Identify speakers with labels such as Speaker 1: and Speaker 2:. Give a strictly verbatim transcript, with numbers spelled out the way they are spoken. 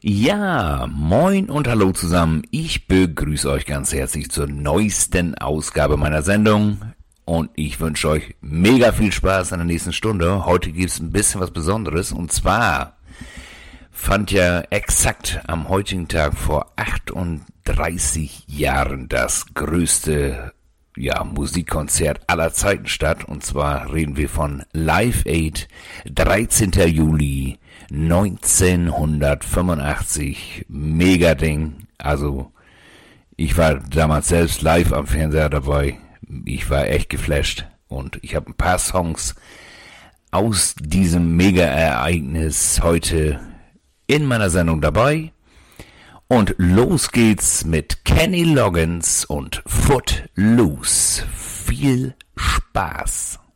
Speaker 1: Ja, moin und hallo zusammen. Ich begrüße euch ganz herzlich zur neuesten Ausgabe meiner Sendung und ich wünsche euch mega viel Spaß in der nächsten Stunde. Heute gibt es ein bisschen was Besonderes und zwar fand ja exakt am heutigen Tag vor achtunddreißig Jahren das größte ja, Musikkonzert aller Zeiten statt. Und zwar reden wir von Live Aid, dreizehnter Juli neunzehnhundertfünfundachtzig. Mega Ding. Also ich war damals selbst live am Fernseher dabei. Ich war echt geflasht. Und ich habe ein paar Songs aus diesem Mega-Ereignis heute in meiner Sendung dabei. Und los geht's mit Kenny Loggins und Footloose. Viel Spaß!